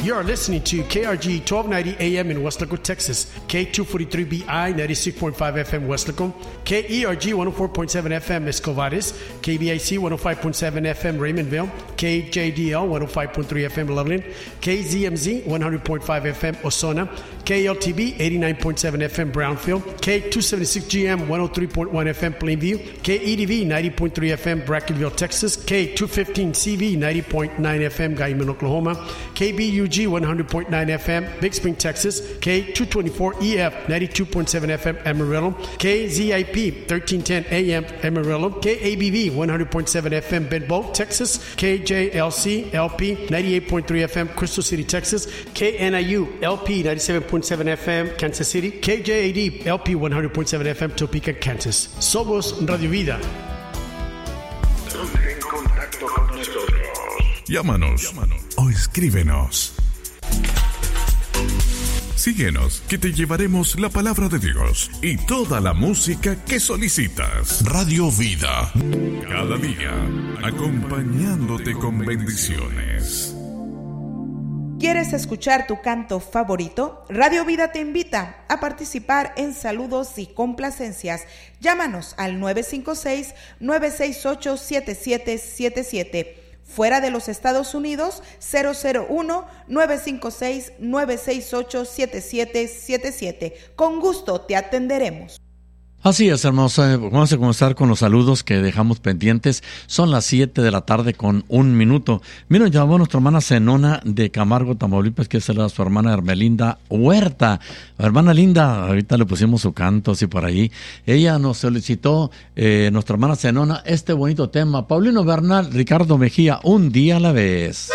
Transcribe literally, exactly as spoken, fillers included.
You are listening to K R G twelve ninety A M in Weslaco, Texas, K two forty-three B I ninety-six point five F M Weslaco, K E R G one oh four point seven F M Escovares, K B I C one oh five point seven F M Raymondville, K J D L one oh five point three F M Loveland, K Z M Z one hundred point five F M Osona, K L T B eighty-nine point seven F M Brownfield, K two seventy-six G M one oh three point one F M Plainview, K E D V ninety point three F M Brackenville, Texas, K two fifteen C V ninety point nine F M Guyman, Oklahoma, K B U G one hundred point nine F M Big Spring, Texas, K two twenty-four E F ninety-two point seven F M Amarillo, K Z I P thirteen ten A M Amarillo, K A B V one hundred point seven F M Benbow, Texas, K J L C L P ninety-eight point three F M Crystal City, Texas, K N I U L P ninety-seven point seven F M Kansas City, K J A D L P one hundred point seven F M Topeka, Kansas. Somos Radio Vida. Ponte en contacto con nosotros. Llámanos, Llámanos o escríbenos. Síguenos, que te llevaremos la palabra de Dios y toda la música que solicitas. Radio Vida. Cada día, acompañándote con bendiciones. ¿Quieres escuchar tu canto favorito? Radio Vida te invita a participar en saludos y complacencias. Llámanos al nueve cinco seis, nueve seis ocho, siete siete siete siete. Fuera de los Estados Unidos, cero cero uno, nueve cinco seis, nueve seis ocho, siete siete siete siete. Con gusto te atenderemos. Así es, hermosa. Vamos a comenzar con los saludos que dejamos pendientes. Son las siete de la tarde con un minuto. Mira, llamó a nuestra hermana Zenona de Camargo, Tamaulipas, que es a su hermana Hermelinda Huerta. Hermana linda, ahorita le pusimos su canto así por ahí. Ella nos solicitó, eh, nuestra hermana Zenona, este bonito tema. Paulino Bernal, Ricardo Mejía, Un día a la vez.